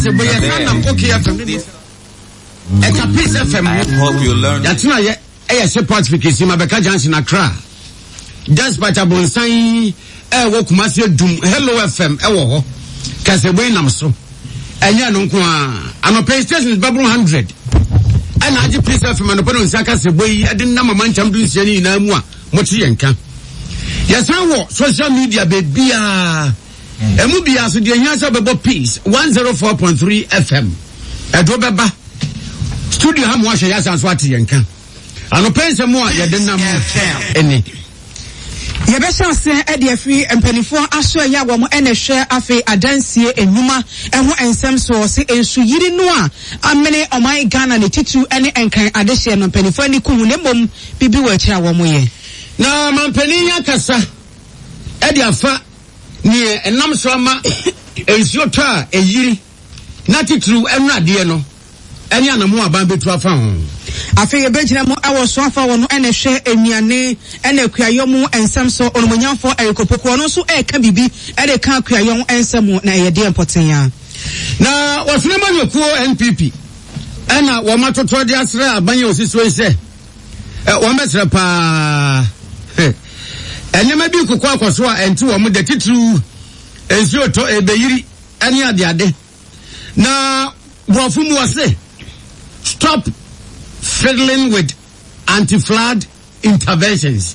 I hope you learn. That's why I support because my Becca Johnson Accra. Despite a bonsai, walk Master Doom, Hello FM, Casaway Namso. And Yanunqua, I'm a PlayStation Bubble 100. And I just please from an opponent Sakasaway, I didn't know my man champions in Namua, Mochianka. Yes, I was social media, baby. And we'll be asked the answer about peace 104.3 FM. At Robaba Studio Hamwasha Yas and Swatianka. And a place more than the number any. Yebesha se edi free empanifo ahwe ya wo mo ene hwe afi adansie enuma eho ensem so se ensu yiri no a amene oman Ghana ne titu ene enkan adehye no empanifo ani kuhu ne mom bibi wa kira wo mo ye na mampani ya kasa edi afa ni enam so ama ensu to a eyiri na titu enrade no eni anamu aban betu afa ho afi yebegyina mo awo so afa wo no ene hwe enuane ene kuayo mu ensem so onomonyamfo erikopoko no so eka bibi ede ka kuayo ensem na yede important ya na wasune manyokuo NPP ana wo matoto de asre abanye osiswe se wo mesre pa enema bi kokwa akwaso a enti wo mu de titru ensuo to ebeyiri ene ade na brofu mu wase stop fiddling with anti-flood interventions.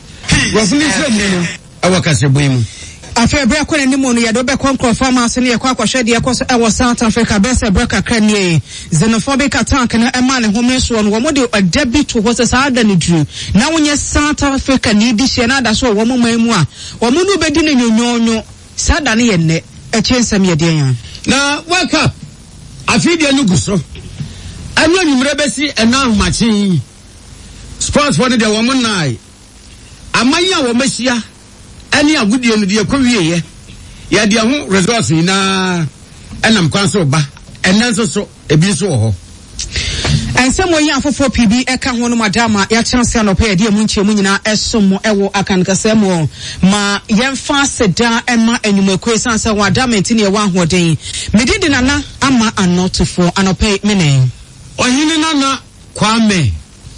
Afebra kwa ni mo no ya do be kon farmers ne yakwa kwahwe de yakwa so South Africa best breaker kranie xenophobic attack na ema ne home so no wo de debit to what sa da ne dru na wonye South Africa ni di hye na da so wo mo man mu a wo mo no bedi ne nyonyonyo sa da ne ye ne e chensam ye de yan na wake up afide no guso anu anyumre besi ena machi sports for the woman nai amanya wo mehia ani agudie no de akwiye ye de ho resource na enam kwanso ba enanso so ebi so ho ensem wo yan fofo PB eka ho no madama ya chance anope de mu nchemu nyina esom ewo akankasemo ma yemfa seda ema enyumakwe sansa wa adamenti ne wa ahoden medidi nana ama anotofo anope menen ohini nana Kwame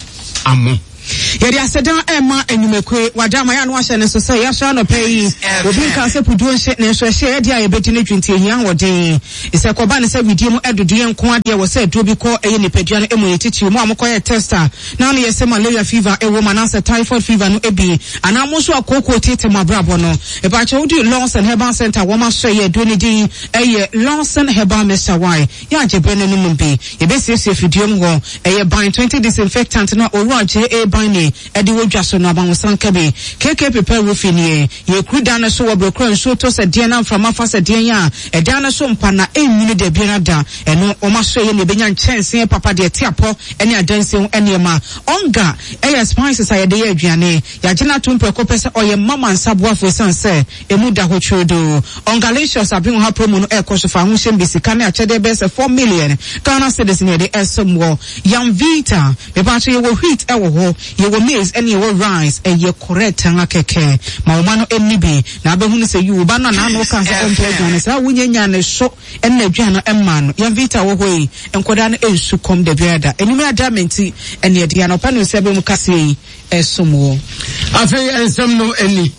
amo yedi aseda ema enyumakwe wadama ya no ahye ne so se ya sha no pay obi nka se pudu nhye ne so hye yedi ayebedi ne twinti ehia hoden ise koba ne se video mu edodo ye nko ade wo se do bi ko eye ne padua no emu yetichi mu amokoye tester na no yese malaria fever ewo manase typhoid fever no ebi ana mo so akoko tete mabrabo no e ba che wudi Lawson Herbal Center wo ma so ye do ne din eye Lawson Herbal Mr. Y ya jebe ne num bi ye be se video mu ho eye ban 20 disinfectant na oru JA bani edi wodwa so no abanwosan kabe KK prepare roofing ye kruda na so wobrokro nso to se de na mframa fa se de ya eda na so mpa na enwini de biara da eno o ma so ye ne benya nchense papa de tiapo ene adanse ene ma onga eye spices aye de ye aduane ya gina to mpre ko pese oye mama nsaboa fo sanse emu da ho chodo onga licious abin ha promo no e ko so fa ho hye mbisika na achede be se 4 million Ghana cedis ne de esomwo Yam Vita me ba so ye wo wheat e wo ho ye wo maize and ye wo rice e ye correct nga keke ma wo ma no enibi na abehunu se yu ba no na no kan se empe aduane sa wunyanya ne so en aduane emma no Yam Vita wo hoi enkoda no ensu kom de biada enumi adamenti ene de ya no pa no se be mu kase esomwo afei ensam no eni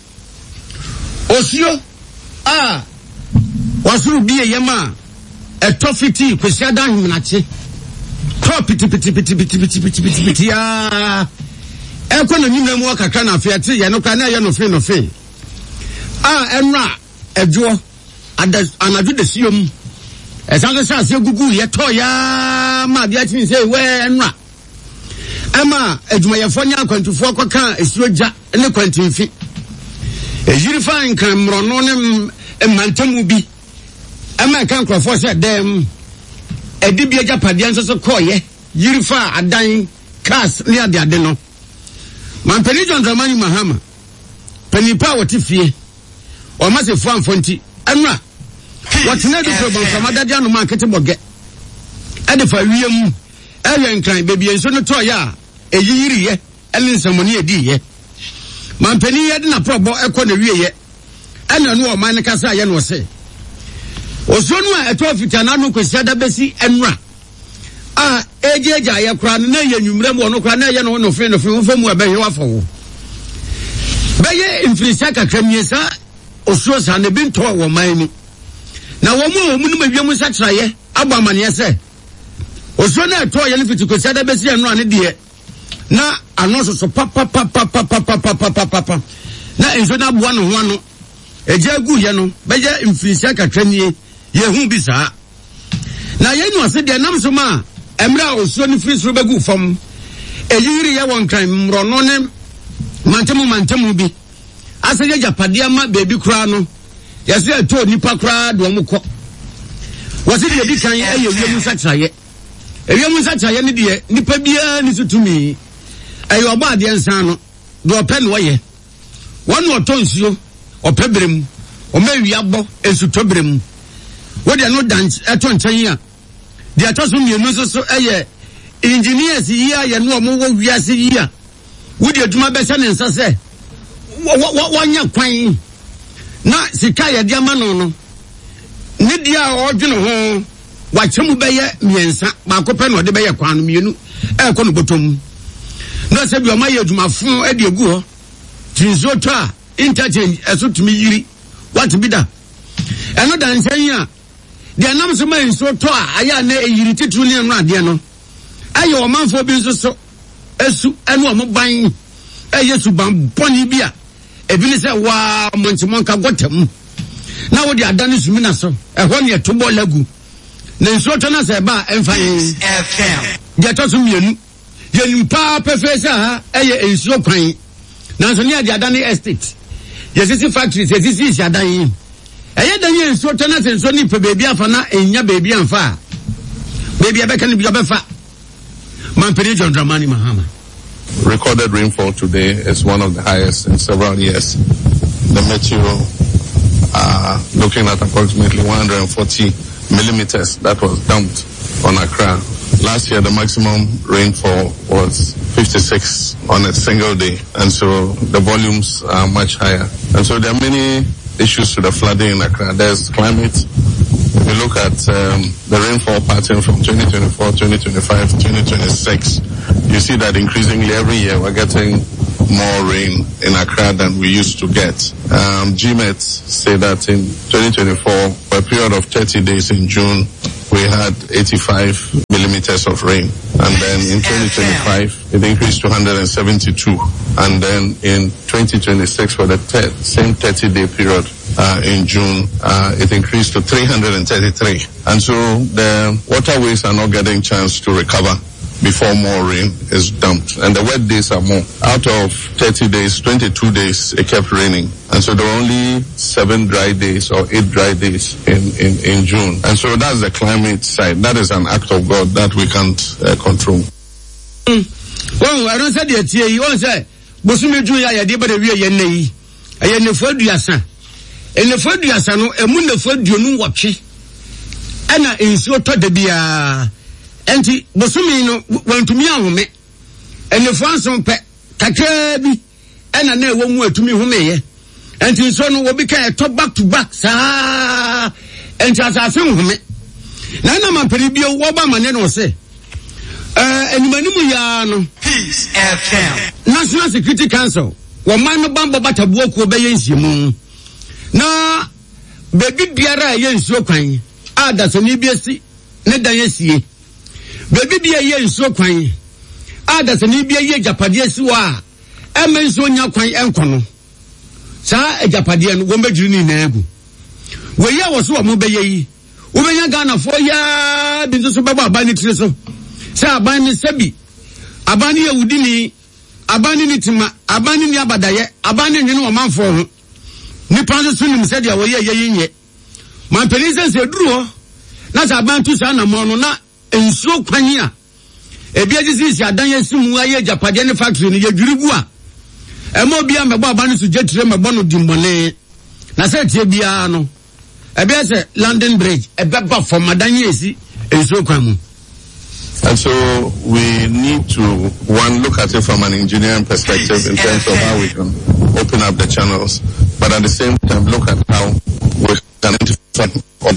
osio wasuru bie yema etofiti kwesi adan himnache piti ya eko na nyimre mu akaka na afia te ye no ka na ye no fe enra ejo anadu de siom esanso sa se gugu ye to ya ma bia tin se we enra ama ejuma ye fonya akwantufo akoka esuoja ne kwantimfi ejiri fa nkan mrono ne mantamu bi ama kan krofo se dem edibia japade anso so koye yiri fa adan cars ne ade no mampeni John Dramani Mahama penipa wotifie o ma se fo anfonti anwa watene do problem from daddy anu man kete boge ade fa wiem eyen kan bebi enso no to ya eyiri ye ele nsamoni edi ye mampeni ye de na probo ekọ na wiye ana no o man kasa ye no se Osonu a eto fitana no kwesi da besi enra ejeja ye kra na ye nwumrem wono kra na ye no fe famu abaye wafo beye influencer kakramyesa osuo sa ne binto wo man ni na wo mu no mawiam satraye agbamane se osuo na eto ye ne fiti kwesi da besi enra ne de na anoso so papa na enso na boa no ho ano eja gu ye no beye influencer kakramye ye hu bi saa na ye nu ase de nam so ma emra osuo ni free soro begu fam eyiri ye won kan mro no ne mantemu bi ase ye japade ama baby kura no ye se eto nipa kura do mo ko wose de bi kan eye wiemu sachaye ne de nipa bia ni sutumi ayo ba de nsan no do ope no ye wonu otonsuo ope berem o ma wi abo ensuto berem wo de no dance eto nchen a de atoso mienu so eye engineers yi a ye no mo wo wiase yi a wo de aduma be se ne nsa se wanya kwan na sika ye de ama no ne dia o dwene ho wa chemu be ye miensa ba ko pe no de be ye kwan no mienu e ko no botom no se bi o ma ye aduma fun e de egu ho tinzo to a interchange eso tumi yiri what be da eno dan sen a de anam so man so to a aya na eyiri titru ne no ade no aye o manfo bi so esu eno o mo ban yesu ban boni bia ebi ni se wa monchimonka gotem na wo de adane sumi na so ho ne to bo lagu na nso to na se ba emfa FM je to sumi enu ye nimpa perfesa ha eye enso kwan na so ne de adane estate ye sisi factories ye sisi adane eye dan ye enso to na se enso ni pe baby afa na enya baby anfa baby abeka ni bi obefa man pere John Dramani Mahama. Recorded rainfall today is one of the highest in several years. The Meteo looking at approximately 140 millimeters that was dumped on Accra. Last year, the maximum rainfall was 56 on a single day, and so the volumes are much higher. And so there are many issues to the flooding in Accra. There's climate. If you look at the rainfall pattern from 2024, 2025, 2026, you see that increasingly every year we're getting more rain in Accra than we used to get. GMET say that in 2024, for a period of 30 days in June, we had 85 millimeters of rain. And then in 2025, it increased to 172. And then in 2026, for the same 30-day period in June, it increased to 333. And so the waterways are not getting chance to recover before more rain is dumped. And the wet days are more. Out of 30 days, 22 days, it kept raining. And so there were only 7 dry days or 8 dry days in June. And so that's the climate side. That is an act of God that we can't control. Well, I don't say that you want to say, Bosumi Julia, I did but a real yenny. I am the food yasa. And the food yasano, a moon the food you know what she. And I in so to the beer. Enti bosumi no wantumi ahome ene franson pe kakra bi ena na ewo mu atumi homeye enti so no wo bi ka to back to back sa enti asase home na mampere bi wo ba mane no se enimanimu ya no Peace FM National Security Council wo man no bambo batabuo ko be yensiemu na bebi biara yensuo kwan ada so ni biesi ne dan yesie bebi bia ye nso kwan adase ni bia ye japade asiwa eme nso nya kwan enkono saa japade no wo medwiri ni na egu we ye wo so wo be ye yi wo benya Ghana fo ya bi nso baba abani tire so saa abani sebi abani ye wudini abani ni tima abani ni abadaye abani nwene wo manfo ho nipa nso nim se dia wo ye yinye man penise se duru ho na sa bantu sa na mo no na ensuo kwan a ebi agisi adan yesimu aye japade ne factory ne yedwirigu a emo bia mebo abane so jetire mebo no dimbone na se tie bia no ebi ese London Bridge ebeba for madan yesi ensuo kwan mu. And so we need to, one, look at it from an engineering perspective in terms of how we can open up the channels, but at the same time look at how we can identify all the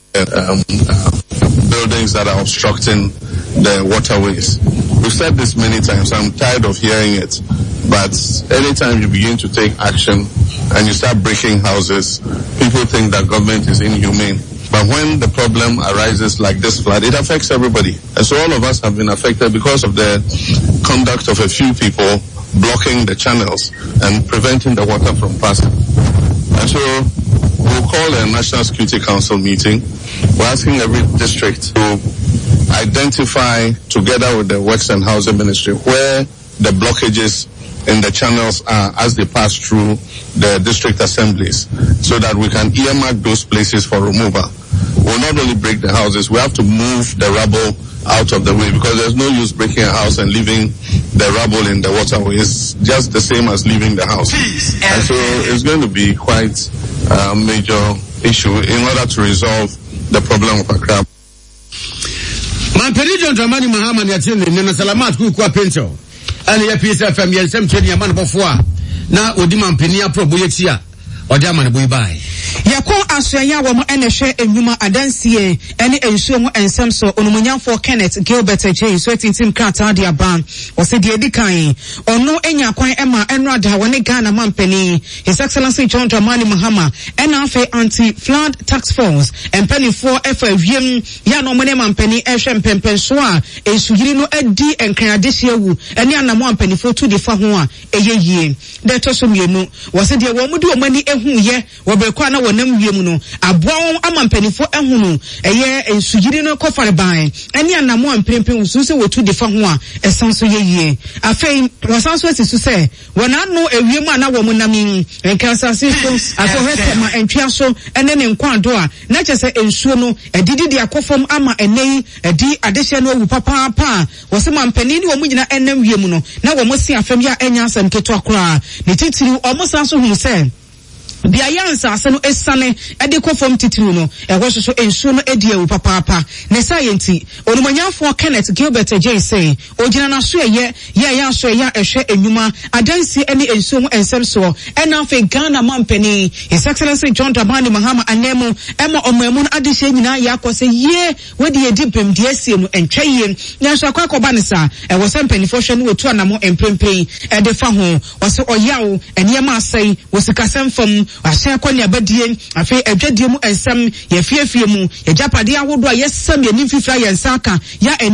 buildings that are obstructing the waterways. We've said this many times. I'm tired of hearing it. But anytime you begin to take action and you start breaking houses, people think that government is inhumane. But when the problem arises like this flood, it affects everybody. And so all of us have been affected because of the conduct of a few people blocking the channels and preventing the water from passing. And so we'll call a National Security Council meeting. We're asking every district to identify, together with the Works and Housing Ministry, where the blockages in the channels are as they pass through the district assemblies, so that we can earmark those places for removal. We'll not only break the houses, we have to move the rubble out of the way, because there's no use breaking a house and leaving the rubble in the waterway. It's just the same as leaving the house. And so it's going to be quite a major issue in order to resolve the problem of Accra. Mampeni John Dramani Mahama ni atini nina salamat kuikuwa pinto. Ani ya PSFM ya nisem cheni ya mani bofua. Na odi mampeni ya probo yetia. Odiama ni buibai. Yako aswaya wa mo eneshe enyuma adansie ene ensuo mo ensem so onumunyanfo Kenneth Gilbert J so tintim krata de aban o se de edikan ono enya kwan ema enrada woni Ghana mampani His Excellency John Dramani Mahama ena afa anti-flood task force empani for efa wiem ya no mo ne mampani ehwe mpempen so a esuyiri no adi enkradehye wu ene anamo mampani fo tu de fa ho a eyeyie de to so mienu wo se de wo mu de o mani ehu ye wo be kwa na wonam wiem no aboa amampanifo ehunu eye ensugiri no kofare ban ene anamo amprempen usu se wotu de fa ho a esanso yeyie afei wasanso asisu se wona no ewiem ana wo munam enkansase so afohete ma entwa so ene ne nkwado a na kyese ensuo no edidi de akofom ama enei edi adehye no wu papa pa wo se mampani ni wo munyina enam wiem no na wo mosi afem ya enya asam keto akora ne titiri o mosanso hu se bia yansa ase no esane ede kofom titiru no ewo so ensuo no edi ewu papa ne science onumanyafo Kenneth Gilbert J say ogina na so ye ya so ya ehwe enyuma adansi ene ensuo ensem so ena fe Ghana mampani His Excellency John Dramani Mahama anemo ema omamu adehye nyina ya akose ye wedi edipem de asie no entwaye nyanso akwakoba ne sa ewo sempani fo hwe no wetu anamo emprempren ede fa ho wose oyawo enema asai wosikasem fam ahye kwani abadie afi adwadie mu ensem ye fiefie mu ye japade ahodo a yesam ye nimfifra ye nsaka ya